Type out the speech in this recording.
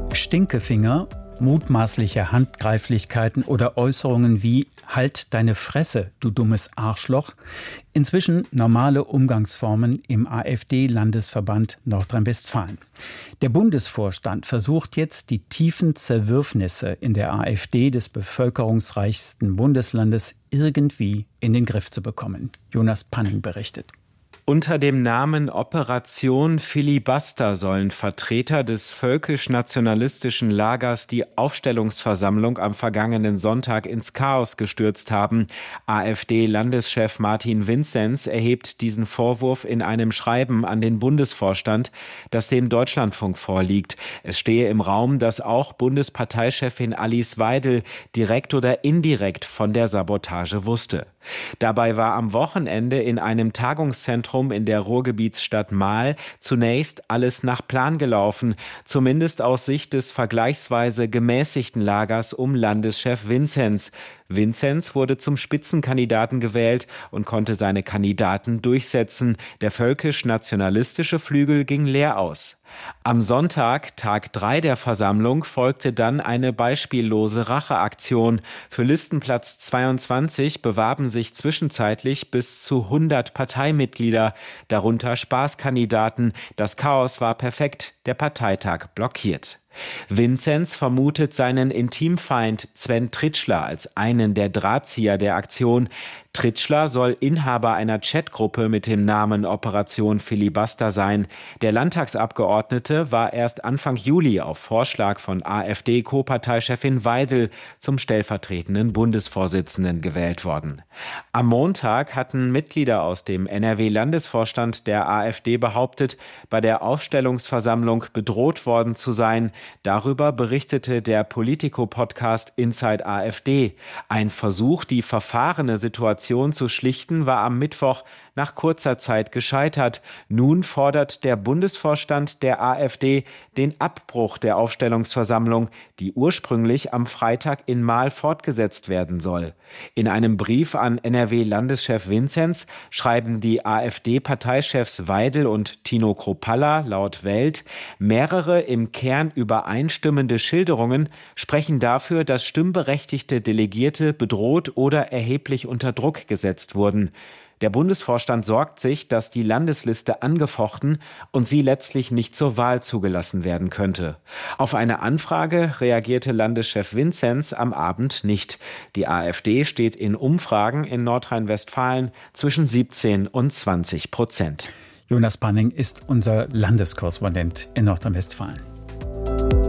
Stinkefinger, mutmaßliche Handgreiflichkeiten oder Äußerungen wie »Halt deine Fresse, du dummes Arschloch«, inzwischen normale Umgangsformen im AfD-Landesverband Nordrhein-Westfalen. Der Bundesvorstand versucht jetzt, die tiefen Zerwürfnisse in der AfD des bevölkerungsreichsten Bundeslandes irgendwie in den Griff zu bekommen. Jonas Panning berichtet. Unter dem Namen Operation Filibuster sollen Vertreter des völkisch-nationalistischen Lagers die Aufstellungsversammlung am vergangenen Sonntag ins Chaos gestürzt haben. AfD-Landeschef Martin Vinzenz erhebt diesen Vorwurf in einem Schreiben an den Bundesvorstand, das dem Deutschlandfunk vorliegt. Es stehe im Raum, dass auch Bundesparteichefin Alice Weidel direkt oder indirekt von der Sabotage wusste. Dabei war am Wochenende in einem Tagungszentrum in der Ruhrgebietsstadt Marl zunächst alles nach Plan gelaufen, zumindest aus Sicht des vergleichsweise gemäßigten Lagers um Landeschef Vinzenz. Vinzenz wurde zum Spitzenkandidaten gewählt und konnte seine Kandidaten durchsetzen. Der völkisch-nationalistische Flügel ging leer aus. Am Sonntag, Tag 3 der Versammlung, folgte dann eine beispiellose Racheaktion. Für Listenplatz 22 bewarben sich zwischenzeitlich bis zu 100 Parteimitglieder, darunter Spaßkandidaten. Das Chaos war perfekt, der Parteitag blockiert. Vinzenz vermutet seinen Intimfeind Sven Tritschler als einen der Drahtzieher der Aktion. Tritschler soll Inhaber einer Chatgruppe mit dem Namen Operation Filibuster sein. Der Landtagsabgeordnete war erst Anfang Juli auf Vorschlag von AfD-Co-Parteichefin Weidel zum stellvertretenden Bundesvorsitzenden gewählt worden. Am Montag hatten Mitglieder aus dem NRW-Landesvorstand der AfD behauptet, bei der Aufstellungsversammlung bedroht worden zu sein. Darüber berichtete der Politico-Podcast Inside AfD. Ein Versuch, die verfahrene Situation zu schlichten, war am Mittwoch nach kurzer Zeit gescheitert. Nun fordert der Bundesvorstand der AfD den Abbruch der Aufstellungsversammlung, die ursprünglich am Freitag in Marl fortgesetzt werden soll. In einem Brief an NRW-Landeschef Vinzenz schreiben die AfD-Parteichefs Weidel und Tino Kruppalla laut Welt, mehrere im Kern übereinstimmende Schilderungen sprechen dafür, dass stimmberechtigte Delegierte bedroht oder erheblich unter Druck gesetzt wurden. Der Bundesvorstand sorgt sich, dass die Landesliste angefochten und sie letztlich nicht zur Wahl zugelassen werden könnte. Auf eine Anfrage reagierte Landeschef Vinzenz am Abend nicht. Die AfD steht in Umfragen in Nordrhein-Westfalen zwischen 17% und 20%. Jonas Panning ist unser Landeskorrespondent in Nordrhein-Westfalen.